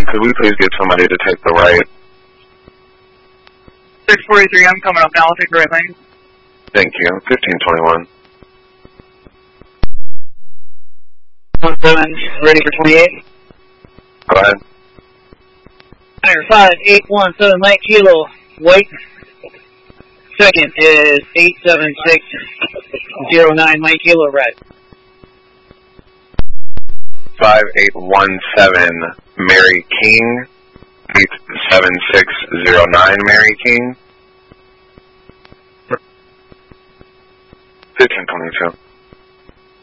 could we please get somebody to take the right? 643, I'm coming up now. I'll take the right lane. Thank you. 1521. 17, ready for 28. Go ahead. Iron 5817, Mike Kilo, white. Second is 87609, Mike Kilo, red. 5817, Mary King. 87609, Mary King. 1522.